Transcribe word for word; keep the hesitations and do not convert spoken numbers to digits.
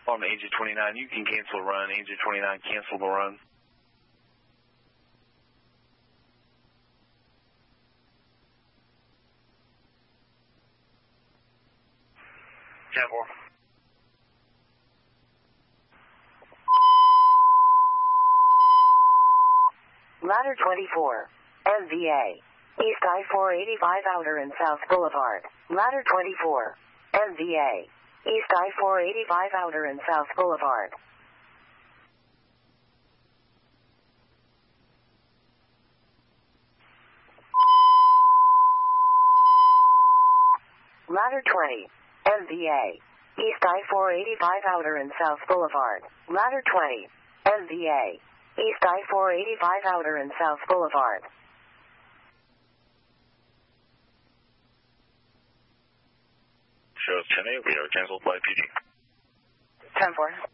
On A J twenty-nine, you can cancel a run. A J twenty-nine, cancel the run. ten four. Ladder twenty-four, M V A, East I four eighty-five Outer and South Boulevard. Ladder twenty-four, M V A, East I four eighty-five Outer and South Boulevard. Ladder twenty, M V A, East I four eighty-five Outer and South Boulevard. Ladder twenty, M V A, East I four eighty-five Outer and South Boulevard. Shows ten eight, we are canceled by P G. ten four.